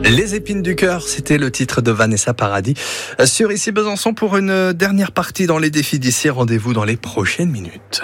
Les épines du cœur, c'était le titre de Vanessa Paradis sur Ici Besançon pour une dernière partie dans les défis d'ici. Rendez-vous dans les prochaines minutes.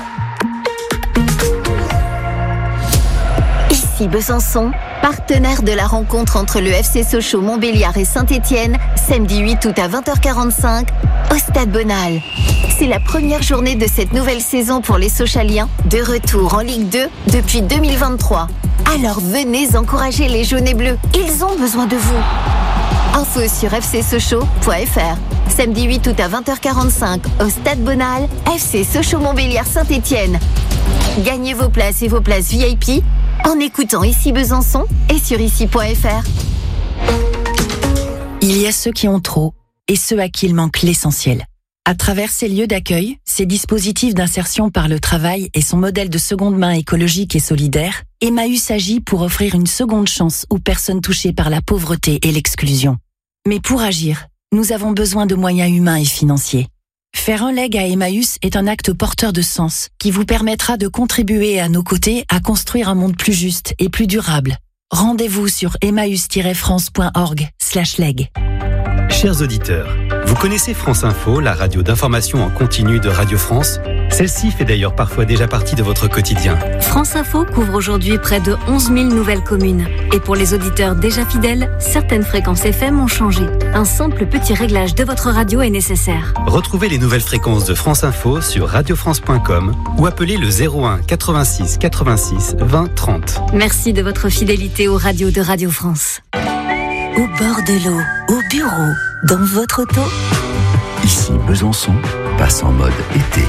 Ici Besançon, partenaire de la rencontre entre le FC Sochaux Montbéliard et Saint-Étienne, samedi 8 août à 20h45 au Stade Bonal. C'est la première journée de cette nouvelle saison pour les Sochaliens, de retour en Ligue 2 depuis 2023. Alors venez encourager les jaunes et bleus, ils ont besoin de vous. Info sur fcsochaux.fr. Samedi 8 août à 20h45 au Stade Bonal, FC Sochaux Montbéliard Saint-Étienne. Gagnez vos places et vos places VIP en écoutant Ici Besançon et sur ici.fr. Il y a ceux qui ont trop et ceux à qui il manque l'essentiel. À travers ces lieux d'accueil, ces dispositifs d'insertion par le travail et son modèle de seconde main écologique et solidaire, Emmaüs agit pour offrir une seconde chance aux personnes touchées par la pauvreté et l'exclusion. Mais pour agir, nous avons besoin de moyens humains et financiers. Faire un leg à Emmaüs est un acte porteur de sens qui vous permettra de contribuer à nos côtés à construire un monde plus juste et plus durable. Rendez-vous sur emmaüs-france.org/leg. Chers auditeurs, vous connaissez France Info, la radio d'information en continu de Radio France ? Celle-ci fait d'ailleurs parfois déjà partie de votre quotidien. France Info couvre aujourd'hui près de 11 000 nouvelles communes. Et pour les auditeurs déjà fidèles, certaines fréquences FM ont changé. Un simple petit réglage de votre radio est nécessaire. Retrouvez les nouvelles fréquences de France Info sur radiofrance.com ou appelez le 01 86 86 20 30. Merci de votre fidélité aux radios de Radio France. Au bord de l'eau, au bureau, dans votre auto. Ici Besançon passe en mode été.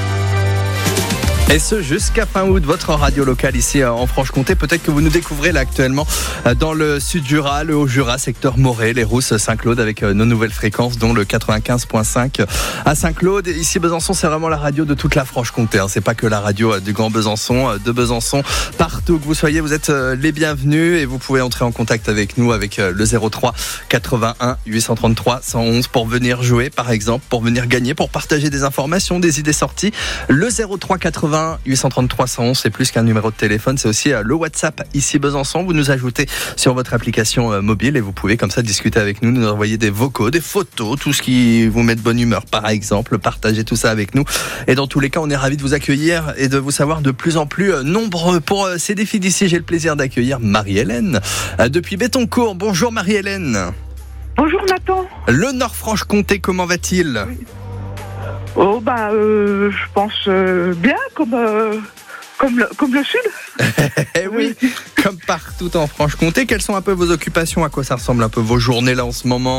Et ce jusqu'à fin août, votre radio locale ici en Franche-Comté. Peut-être que vous nous découvrez là actuellement dans le Sud-Jura, le Haut-Jura, secteur Morée, les Rousses, Saint-Claude avec nos nouvelles fréquences, dont le 95.5 à Saint-Claude. Ici Besançon, c'est vraiment la radio de toute la Franche-Comté. C'est pas que la radio du Grand Besançon, de Besançon. Partout que vous soyez, vous êtes les bienvenus et vous pouvez entrer en contact avec nous avec le 03 81 833 111 pour venir jouer, par exemple, pour venir gagner, pour partager des informations, des idées sorties. Le 03 80 833 111, c'est plus qu'un numéro de téléphone, c'est aussi le WhatsApp Ici Besançon. Vous nous ajoutez sur votre application mobile et vous pouvez comme ça discuter avec nous, nous envoyer des vocaux, des photos, tout ce qui vous met de bonne humeur par exemple, partager tout ça avec nous. Et dans tous les cas, on est ravis de vous accueillir et de vous savoir de plus en plus nombreux. Pour ces défis d'ici, j'ai le plaisir d'accueillir Marie-Hélène depuis Bétoncourt. Bonjour Marie-Hélène. Bonjour Nathan. Le Nord-Franche-Comté, comment va-t-il ? Oh je pense bien comme le sud. Eh oui, comme partout en Franche-Comté. Quelles sont un peu vos occupations ? À quoi ça ressemble un peu vos journées là en ce moment ?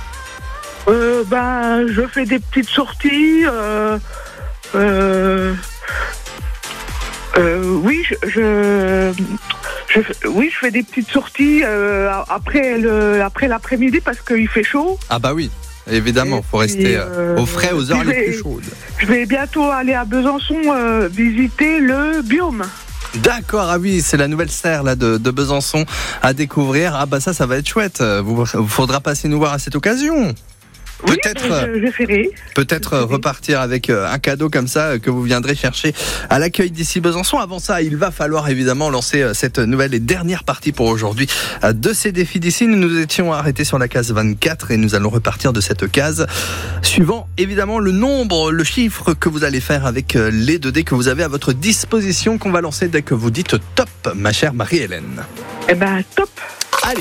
Je fais des petites sorties. Oui, je fais des petites sorties après l'après-midi parce qu'il fait chaud. Ah bah oui. Évidemment, il faut rester au frais aux heures les plus chaudes. Je vais bientôt aller à Besançon visiter le biome. D'accord, ah oui, c'est la nouvelle serre là, de Besançon à découvrir. Ah bah ça va être chouette. Vous faudra passer nous voir à cette occasion. Peut-être, je ferai. Peut-être repartir avec un cadeau comme ça que vous viendrez chercher à l'accueil d'ici Besançon. Avant ça, il va falloir évidemment lancer cette nouvelle et dernière partie pour aujourd'hui de ces défis d'ici. Nous nous étions arrêtés sur la case 24 et nous allons repartir de cette case. Suivant évidemment le nombre, le chiffre que vous allez faire avec les 2 dés que vous avez à votre disposition, qu'on va lancer dès que vous dites top, ma chère Marie-Hélène. Eh ben, top. Allez.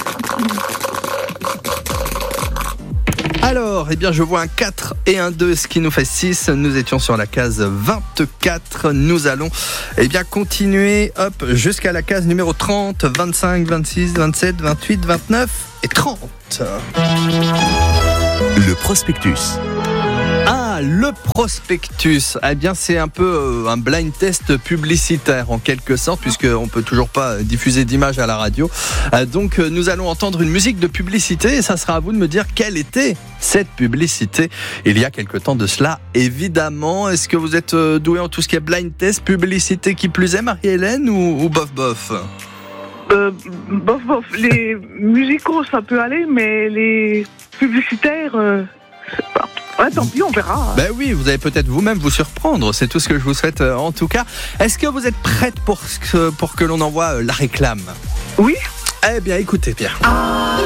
Alors, je vois un 4 et un 2, ce qui nous fait 6. Nous étions sur la case 24. Nous allons, continuer, jusqu'à la case numéro 30, 25, 26, 27, 28, 29 et 30. Le prospectus. Le prospectus, c'est un peu un blind test publicitaire en quelque sorte, puisqu'on ne peut toujours pas diffuser d'images à la radio. Donc nous allons entendre une musique de publicité et ça sera à vous de me dire quelle était cette publicité il y a quelque temps de cela, évidemment. Est-ce que vous êtes doué en tout ce qui est blind test, publicité qui plus est, Marie-Hélène, ou bof bof ? Bof. Les musicaux ça peut aller, mais les publicitaires... tant pis, on verra. Ben oui, vous allez peut-être vous-même vous surprendre. C'est tout ce que je vous souhaite en tout cas. Est-ce que vous êtes prête pour que l'on envoie la réclame ? Oui. Eh bien, écoutez bien.